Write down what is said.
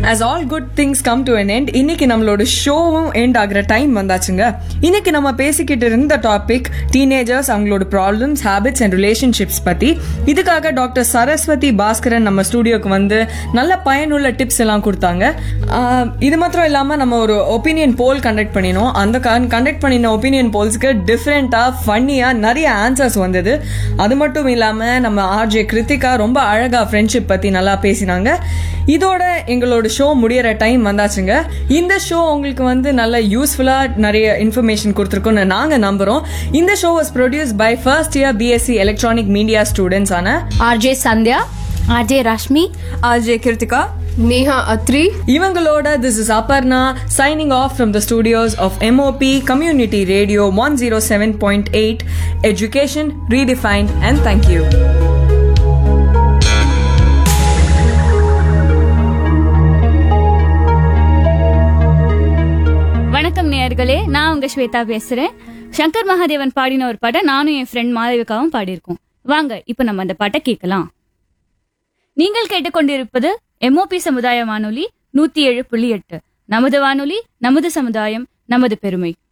as all good things come to an end, இன்னைக்கு நம்மளோட ஷோவும் end ஆகிற டைம் வந்தாச்சுங்க. இன்னைக்கு நம்ம பேசிக்கிட்டு இருந்த டாபிக் டீனேஜர்ஸ், அவங்களோட ப்ராப்ளம்ஸ், ஹேபிட்ஸ் அண்ட் ரிலேஷன்ஷிப்ஸ் பத்தி. இதுக்காக டாக்டர் சரஸ்வதி பாஸ்கரன் நம்ம ஸ்டுடியோக்கு வந்து நல்ல பயனுள்ள டிப்ஸ் எல்லாம் கொடுத்தாங்க. இது மாத்திரம் இல்லாம நம்ம ஒரு ஒப்பீனியன் போல் கண்டக்ட் பண்ணினோம். அந்த கண்டக்ட் பண்ணின ஒப்பீனியன் போல்ஸ்க்கு டிஃப்ரெண்டா ஃபன்னியா நிறைய ஆன்சர்ஸ் வந்தது. அது மட்டும் இல்லாம நம்ம ஆர்ஜே கிருத்திகா ரொம்ப அழகா ஃப்ரெண்ட்ஷிப் பத்தி நல்லா பேசினாங்க. இதோட எங்களோட ஷோ முடியற டைம் வந்தாச்சுங்க. இந்த ஷோ உங்களுக்கு வந்து நல்ல யூஸ்ஃபுல்லா நிறைய இன்ஃபர்மேஷன் கொடுத்துருக்கோம்னு நாங்க நம்புறோம். இந்த show was produced by first year BSc electronic media students ஆன RJ Sandhya, RJ Rashmi, RJ Kiruthika, Neha Atri. இவங்களோட this is Aparna signing off from the studios of MOP Community Radio 107.8. Education redefined, and thank you. வணக்கம் நேயர்களே, நான் உங்க ஸ்வேதா பேசுறேன். சங்கர் மகாதேவன் பாடின ஒரு பாட்டை நானும் என் ஃப்ரெண்ட் மாதவிகாவும் பாடியிருக்கோம். வாங்க இப்ப நம்ம அந்த பாட்டை கேட்கலாம். நீங்கள் கேட்டுக்கொண்டிருப்பது எம்ஓபி சமுதாய வானொலி 107.8. நமது வானொலி, நமது சமுதாயம், நமது பெருமை.